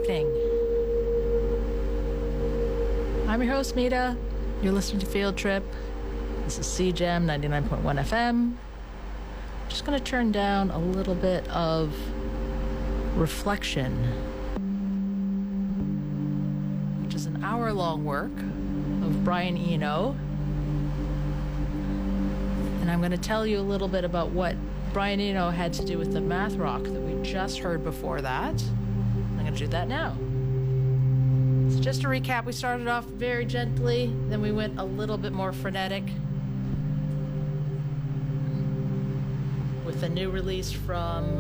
evening. I'm your host, Mita. You're listening to Field Trip. This is CJAM 99.1 FM. Just going to turn down a little bit of Reflection, which is an hour-long work of Brian Eno. And I'm going to tell you a little bit about what Brian Eno had to do with the math rock that we just heard before that. I'm going to do that now. So just to recap, we started off very gently, then we went a little bit more frenetic with a new release from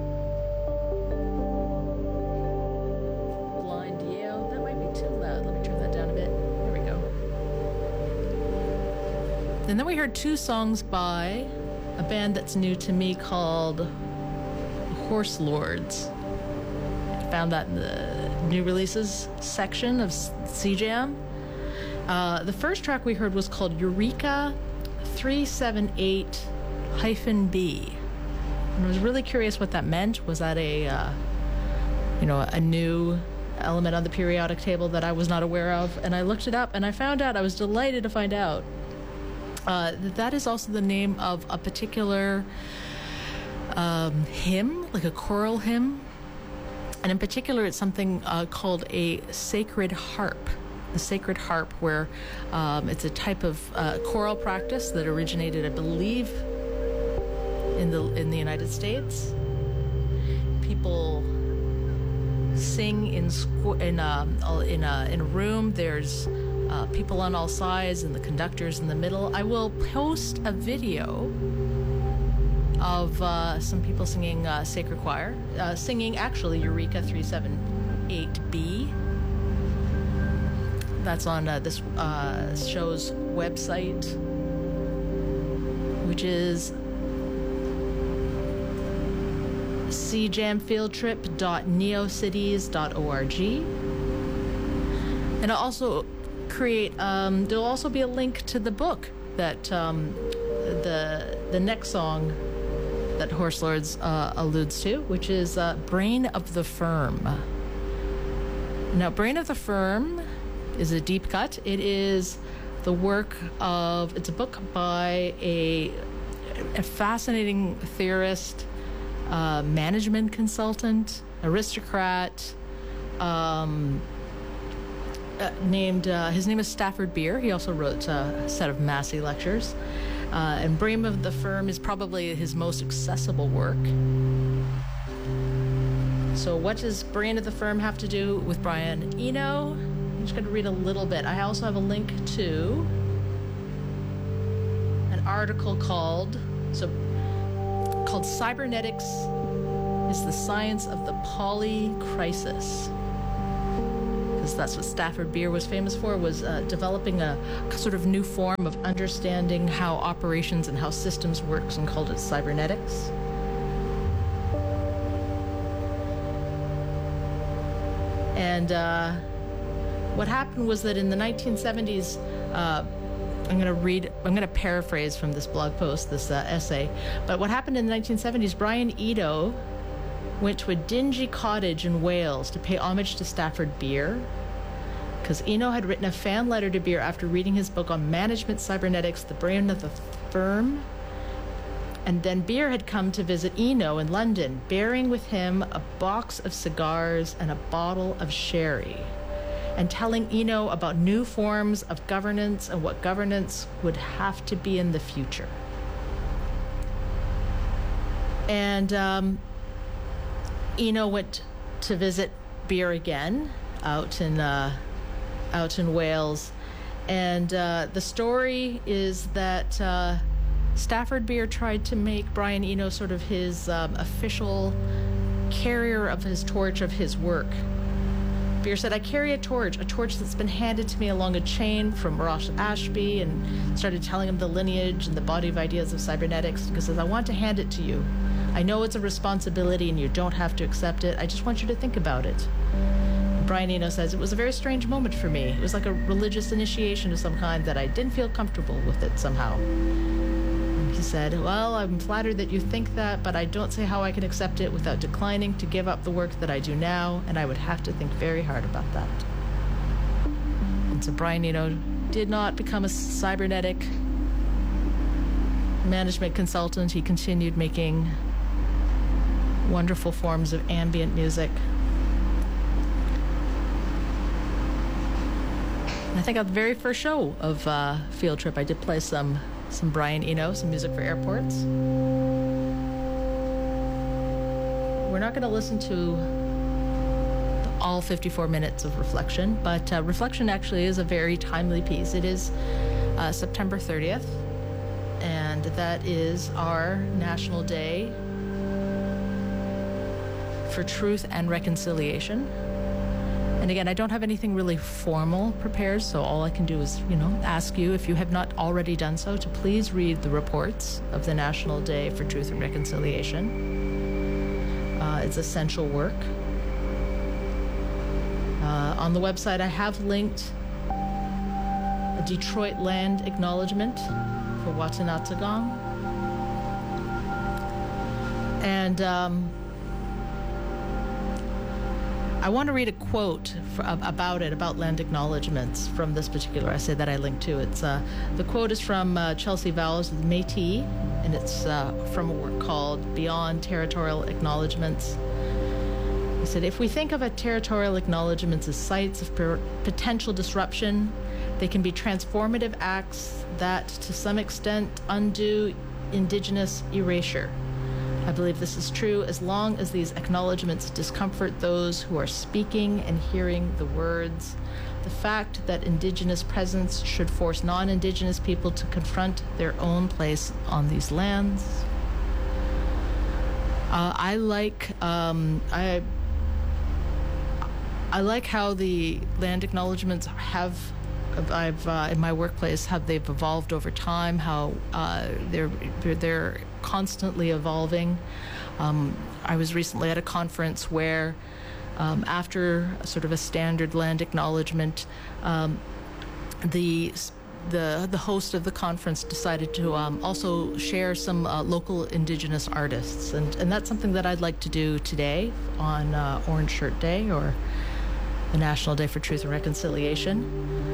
Blind Yale. That might be too loud. Let me turn that down a bit. There we go. And then we heard two songs by a band that's new to me called Horse Lords. I found that in the new releases section of CJAM. The first track we heard was called Eureka 378-B. And I was really curious what that meant. Was that a new element on the periodic table that I was not aware of? And I looked it up and I found out, I was delighted to find out that is also the name of a particular hymn, like a choral hymn. And in particular, it's something called a sacred harp. The sacred harp, where it's a type of choral practice that originated, I believe, in the United States. People sing in a room. There's people on all sides and the conductors in the middle. I will post a video of some people singing sacred choir, singing actually Eureka 378-B. That's on this show's website, which is cjamfieldtrip.neocities.org. And I'll also create, there'll also be a link to the book that the next song that Horse Lords alludes to, which is Brain of the Firm. Now, Brain of the Firm is a deep cut. It is the work of, it's a book by a fascinating theorist, management consultant, aristocrat, his name is Stafford Beer. He also wrote a set of Massey lectures. And Brain of the Firm is probably his most accessible work. So what does Brain of the Firm have to do with Brian Eno? I'm just going to read a little bit. I also have a link to an article called Cybernetics is the Science of the Polycrisis. Because that's what Stafford Beer was famous for, was developing a sort of new form of understanding how operations and how systems works, and called it cybernetics. And what happened was that in the 1970s, I'm going to paraphrase from this blog post, this essay, but what happened in the 1970s, Brian Eno went to a dingy cottage in Wales to pay homage to Stafford Beer, because Eno had written a fan letter to Beer after reading his book on management cybernetics, The Brain of the Firm. And then Beer had come to visit Eno in London, bearing with him a box of cigars and a bottle of sherry, and telling Eno about new forms of governance and what governance would have to be in the future. And Eno went to visit Beer again out in Wales, and the story is that Stafford Beer tried to make Brian Eno sort of his official carrier of his torch of his work. Beer said, "I carry a torch that's been handed to me along a chain from Ross Ashby," and started telling him the lineage and the body of ideas of cybernetics, because he says, "I want to hand it to you. I know it's a responsibility and you don't have to accept it. I just want you to think about it." And Brian Eno says, "It was a very strange moment for me. It was like a religious initiation of some kind that I didn't feel comfortable with it somehow." And he said, "Well, I'm flattered that you think that, but I don't see how I can accept it without declining to give up the work that I do now, and I would have to think very hard about that." And so Brian Eno did not become a cybernetic management consultant. He continued making wonderful forms of ambient music. And I think on the very first show of Field Trip, I did play some Brian Eno, some music for airports. We're not going to listen to all 54 minutes of Reflection, but Reflection actually is a very timely piece. It is September 30th, and that is our National Day for Truth and Reconciliation. And again, I don't have anything really formal prepared, so all I can do is, ask you, if you have not already done so, to please read the reports of the National Day for Truth and Reconciliation. It's essential work. On the website, I have linked a Detroit land acknowledgement for Watanatagong. And I want to read a quote about land acknowledgements from this particular essay that I linked to. It's the quote is from Chelsea Vowles, the Métis, and it's from a work called Beyond Territorial Acknowledgements. He said, "If we think of a territorial acknowledgements as sites of potential disruption, they can be transformative acts that, to some extent, undo Indigenous erasure. I believe this is true as long as these acknowledgements discomfort those who are speaking and hearing the words. The fact that Indigenous presence should force non-Indigenous people to confront their own place on these lands." I like how the land acknowledgements in my workplace, how they've evolved over time, how they're constantly evolving. I was recently at a conference where after sort of a standard land acknowledgement, the host of the conference decided to also share some local Indigenous artists, and that's something that I'd like to do today on Orange Shirt Day, or the National Day for Truth and Reconciliation.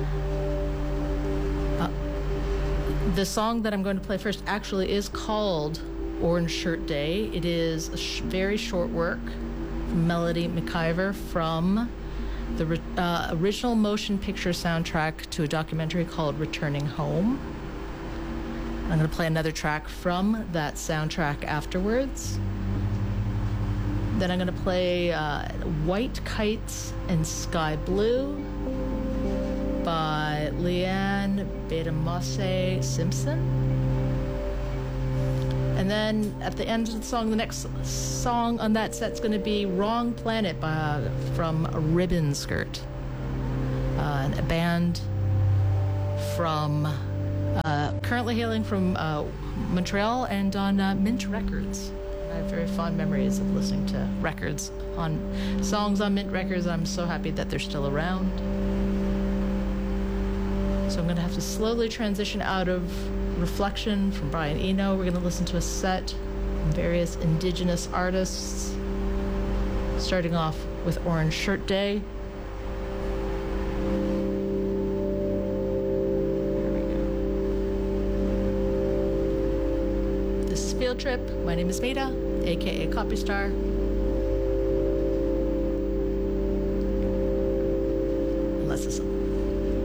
The song that I'm going to play first actually is called Orange Shirt Day. It is a very short work from Melody McIver from the original motion picture soundtrack to a documentary called Returning Home. I'm going to play another track from that soundtrack afterwards. Then I'm going to play White Kites and Sky Blue by Leanne Bedamose Simpson. And then at the end of the song, the next song on that set's going to be Wrong Planet from Ribbon Skirt, a band from currently hailing from Montreal and on Mint Records. I have very fond memories of listening to songs on Mint Records. I'm so happy that they're still around. So I'm going to have to slowly transition out of Reflection from Brian Eno. We're going to listen to a set from various Indigenous artists, starting off with Orange Shirt Day. This is Field Trip. My name is Mita, aka Copy Star. Let's listen.